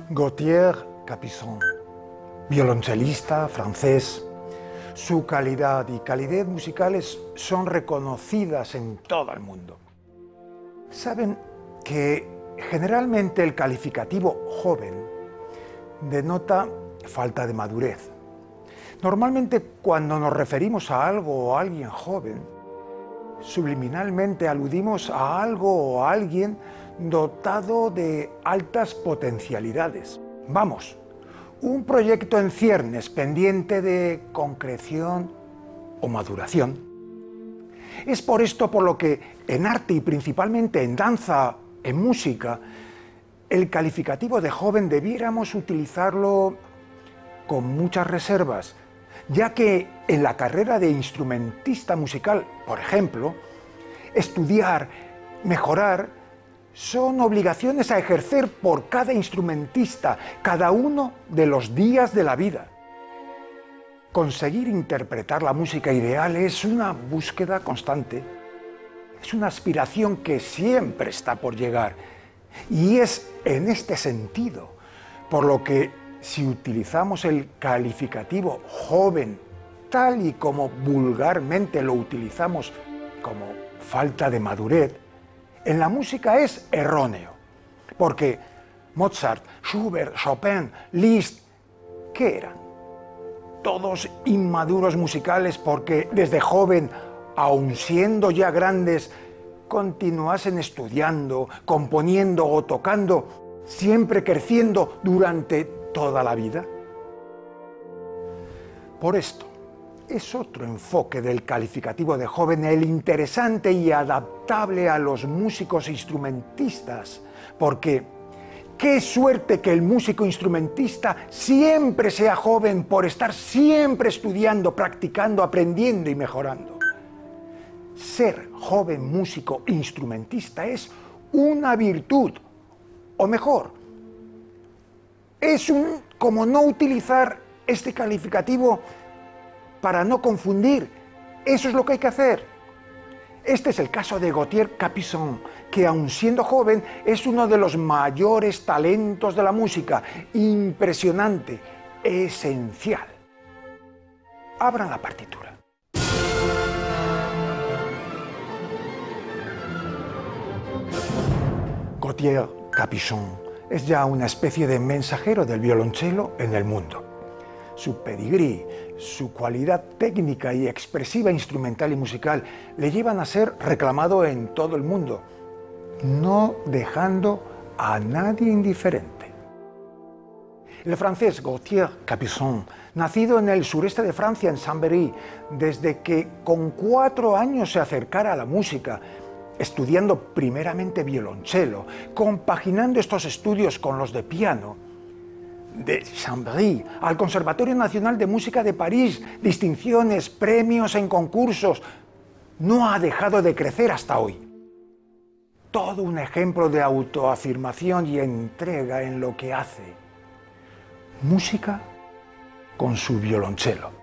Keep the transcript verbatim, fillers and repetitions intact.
Gauthier Capuçon, violonchelista francés. Su calidad y calidez musicales son reconocidas en todo el mundo. Saben que generalmente el calificativo joven denota falta de madurez. Normalmente cuando nos referimos a algo o a alguien joven, subliminalmente aludimos a algo o a alguien dotado de altas potencialidades. Vamos, un proyecto en ciernes pendiente de concreción o maduración. Es por esto por lo que en arte y principalmente en danza, en música, el calificativo de joven debiéramos utilizarlo con muchas reservas, ya que en la carrera de instrumentista musical, por ejemplo, estudiar, mejorar, son obligaciones a ejercer por cada instrumentista, cada uno de los días de la vida. Conseguir interpretar la música ideal es una búsqueda constante, es una aspiración que siempre está por llegar, y es en este sentido por lo que si utilizamos el calificativo joven tal y como vulgarmente lo utilizamos como falta de madurez, en la música es erróneo, porque Mozart, Schubert, Chopin, Liszt, ¿qué eran? Todos inmaduros musicales porque desde joven, aun siendo ya grandes, continuasen estudiando, componiendo o tocando, siempre creciendo durante toda la vida. Por esto, es otro enfoque del calificativo de joven el interesante y adaptable a los músicos instrumentistas, porque qué suerte que el músico instrumentista siempre sea joven por estar siempre estudiando, practicando, aprendiendo y mejorando. Ser joven músico instrumentista es una virtud, o mejor, es un, como no utilizar este calificativo para no confundir. Eso es lo que hay que hacer. Este es el caso de Gauthier Capuçon, que aun siendo joven es uno de los mayores talentos de la música, impresionante, esencial. Abran la partitura. Gauthier Capuçon es ya una especie de mensajero del violonchelo en el mundo. Su pedigrí, su cualidad técnica y expresiva instrumental y musical le llevan a ser reclamado en todo el mundo, no dejando a nadie indiferente. El francés Gauthier Capuçon, nacido en el sureste de Francia, en Chambéry, desde que con cuatro años se acercara a la música, estudiando primeramente violonchelo, compaginando estos estudios con los de piano, de Chambéry al Conservatorio Nacional de Música de París, distinciones, premios en concursos, no ha dejado de crecer hasta hoy. Todo un ejemplo de autoafirmación y entrega en lo que hace. Música con su violonchelo.